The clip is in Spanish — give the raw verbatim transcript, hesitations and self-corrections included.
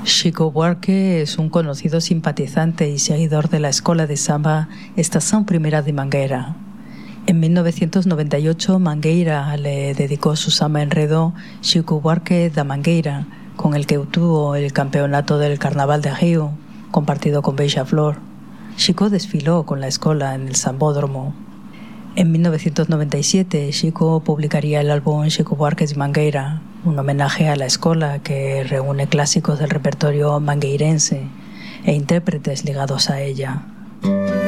Chico Buarque es un conocido simpatizante y seguidor de la escuela de samba Estación Primera de Mangueira. En mil novecientos noventa y ocho, Mangueira le dedicó su samba enredo Chico Buarque da Mangueira, con el que obtuvo el campeonato del Carnaval de Río, compartido con Beija-Flor. Chico desfiló con la escuela en el Sambódromo. En mil novecientos noventa y siete, Chico publicaría el álbum Chico Buarque de Mangueira, un homenaje a la escuela que reúne clásicos del repertorio mangueirense e intérpretes ligados a ella.